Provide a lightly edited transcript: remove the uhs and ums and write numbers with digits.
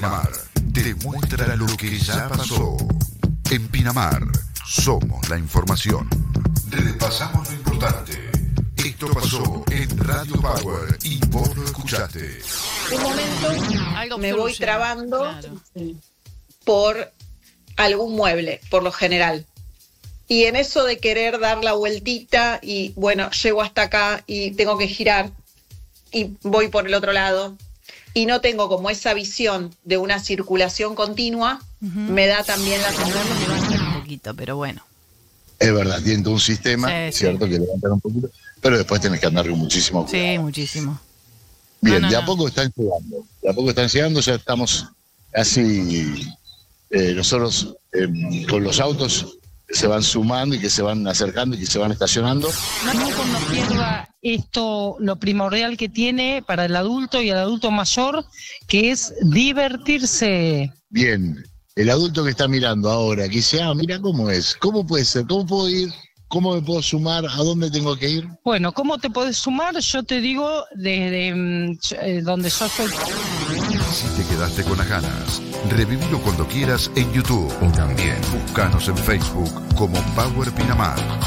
Pinamar te muestra lo que ya pasó. En Pinamar somos la información. Repasamos lo importante. Esto pasó en Radio Power y vos lo escuchaste. Un momento me voy trabando, claro, por algún mueble, por lo general. Y en eso de querer dar la vueltita y bueno, llego hasta acá y tengo que girar y voy por el otro lado y no tengo como esa visión de una circulación continua, me da también la sensación de levantar un poquito, pero bueno. Es verdad, tiene todo un sistema, Sí, cierto, sí. que levantar un poquito, pero después tenés que andar con muchísimo cuidado. Sí, muchísimo. Bien, No. de a poco están llegando, ya estamos casi nosotros con los autos se van sumando y que se van acercando y que se van estacionando. No cuando pierda esto, lo primordial que tiene para el adulto y el adulto mayor, que es divertirse. Bien, el adulto que está mirando ahora, que dice, mira cómo es, cómo puede ser, cómo puedo ir, cómo me puedo sumar, a dónde tengo que ir. Bueno, ¿cómo te podés sumar? Yo te digo desde donde yo estoy. Si te quedaste con las ganas, revivilo cuando quieras en YouTube o también búscanos en Facebook como Power Pinamar.